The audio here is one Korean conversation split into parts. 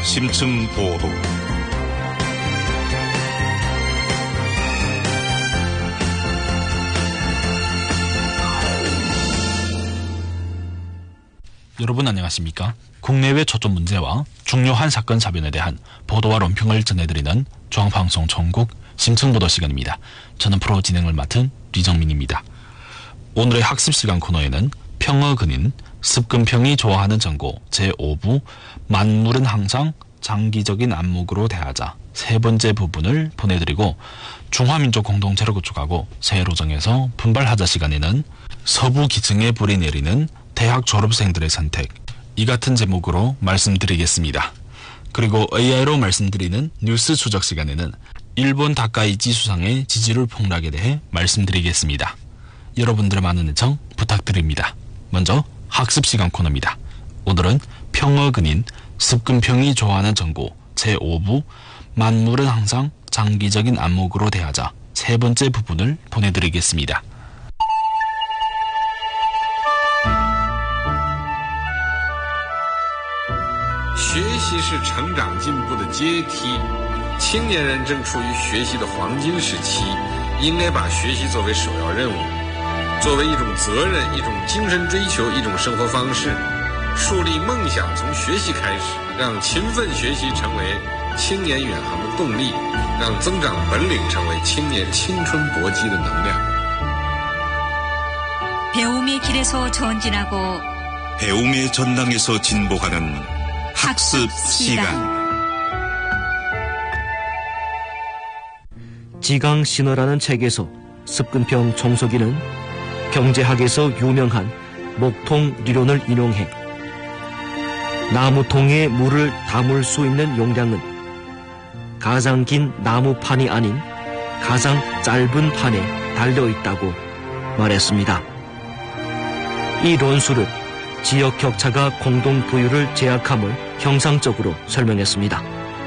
심층 보도. 여러분 안녕하십니까? 국내외 초점 문제와 중요한 사건 사변에 대한 보도와 논평을 전해드리는 중앙방송 전국 심층보도 시간입니다. 저는 프로 진행을 맡은 류정민입니다. 오늘의 학습시간 코너에는 평어근인 습근평이 좋아하는 전고 제5부 만물은 항상 장기적인 안목으로 대하자 세 번째 부분을 보내드리고, 중화민족 공동체를 구축하고 새로 정해서 분발하자 시간에는 서부 기층에 불이 내리는 대학 졸업생들의 선택, 이 같은 제목으로 말씀드리겠습니다. 그리고 AI로 말씀드리는 뉴스 추적 시간에는 일본 다카이치 수상의 지지율 폭락에 대해 말씀드리겠습니다. 여러분들의 많은 애청 부탁드립니다. 먼저 학습시간 코너입니다. 오늘은 평어근인 습근평이 좋아하는 전고 제5부 만물은 항상 장기적인 안목으로 대하자 세 번째 부분을 보내드리겠습니다. 学习是成长进步的阶梯，青年人正处于学习的黄金时期，应该把学习作为首要任务，作为一种责任、一种精神追求、一种生活方式，树立梦想从学习开始，让勤奋学习成为青年远航的动力，让增长本领成为青年青春搏击的能量。 배움의 길에서 전진하고 배움의 전당에서 진보하는 학습 시간. 지강신어라는 책에서 습근평 정석이는 경제학에서 유명한 목통理論을 인용해 나무통에 물을 담을 수 있는 용량은 가장 긴 나무판이 아닌 가장 짧은 판에 달려있다고 말했습니다. 이論수를 지역 격차가 공동 부유를 제약함을 형상적으로 설명했습니다.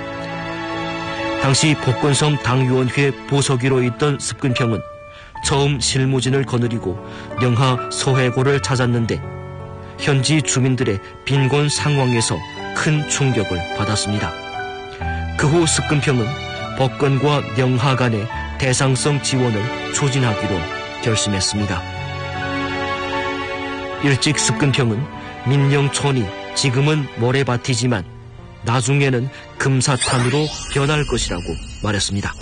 당시 복건섬 당유원회 부서기로 있던 습근평은 처음 실무진을 거느리고 영하 서해고를 찾았는데 현지 주민들의 빈곤 상황에서 큰 충격을 받았습니다. 그 후 습근평은 복건과 영하 간의 대상성 지원을 추진하기로 결심했습니다. 일찍 습근평은 민영촌이 지금은 모래밭이지만 나중에는 금사탄으로 변할 것이라고 말했습니다.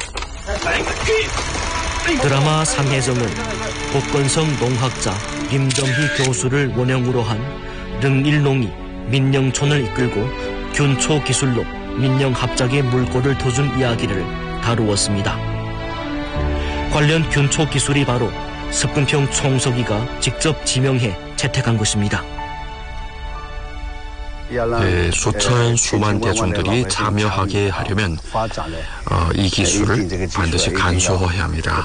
드라마 상해정은 복건성 농학자 김점희 교수를 원형으로 한 릉일농이 민영촌을 이끌고 균초 기술로 민영합작의 물꼬를 터준 이야기를 다루었습니다. 관련 균초 기술이 바로 습근평 총석이가 직접 지명해 채택한 것입니다. 수천 수만 대중들이 참여하게 하려면 이 기술을 반드시 간소화해야 합니다.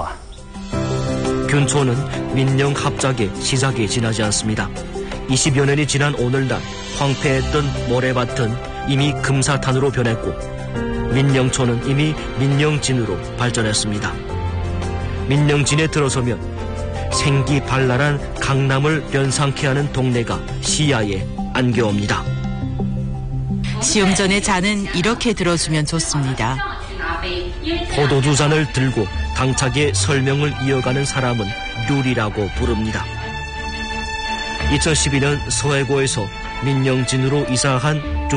균초는 민영합작의 시작이 지나지 않습니다. 20여 년이 지난 오늘날 황폐했던 모래밭은 이미 금사탄으로 변했고 민영촌은 이미 민영진으로 발전했습니다. 민영진에 들어서면 생기발랄한 강남을 연상케 하는 동네가 시야에 안겨옵니다. 시험 전에 잔은 이렇게 들어주면 좋습니다. 포도주 잔을 들고 당차게 설명을 이어가는 사람은 룰이라고 부릅니다. 2012년 서해고에서 민영진으로 이사한